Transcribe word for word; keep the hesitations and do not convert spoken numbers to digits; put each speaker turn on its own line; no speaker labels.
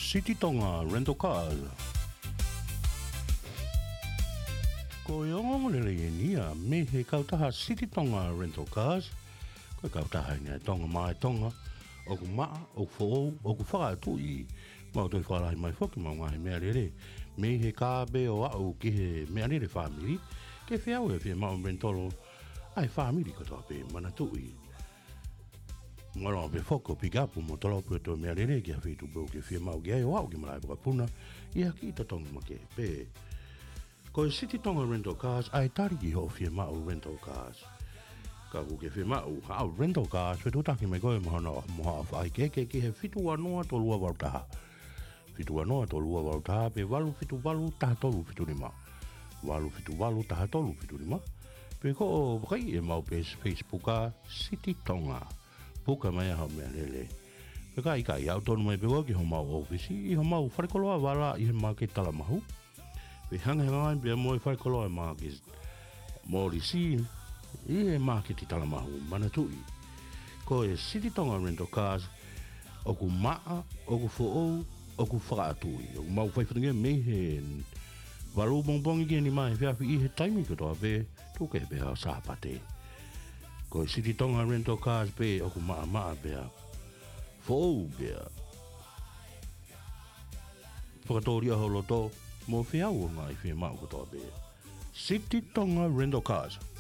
City Tonga Rental Cars. Ko yongo le le nia me he kautaha City Tonga Rental Cars. Ko kautaha ngai tonga mai tonga. O ku maa, o ku fo, o ku whaka tu i. Mau toi whalahi mai whoki mau ngai mea lere. Me he ka be o au ki he mea lere family. Ke whiau e whia mau rentolo. Ai family katoa pe mana tu i. Ngaro pe foko pigapu mo tolo pe to mea lere ki a whitu bau ke whia mau ki ai o au ki malai waka puna. Ia ki ta tonga ma ke pe. Ko e City Tonga Rental Cars ai tari ki ho whia mau rental cars. Ka ku ke whia mau hao rental cars whitu taki me koe mahana moha whai ke ke ke he whitu anoa to lua wau taha. Whitu anoa to lua wau taha pe walu whitu walu taha tolu whitu lima. Walu whitu walu taha tolu whitu lima. Pe ko o wakai e mau pe Facebooka City Tonga. Puka mai hao mea lele. Pe ka ika i au tonu mai pe waki ho mau ofisi i ho mau wharekoloa wala i he maa ke tala mahu. Pe hanga he ngai pe mo i wharekoloa maa ke mori si i he maa ke ti tala mahu mana tui. Ko e City Tonga Rental Cars o ku maa, o ku fo'ou, o ku whakaatui. O ku mau whaiwhangia me he waru bongbongi ki ni mai whiawhi i he taimi katoa pe tuke he pe hao sāpate. Ko City Tonga Rental Cars pe o ku maa maa pea. Fo'ou pea. Whakatori aho loto mo whiau o ngai whia mau katoa pe. City Tonga Rental Cars.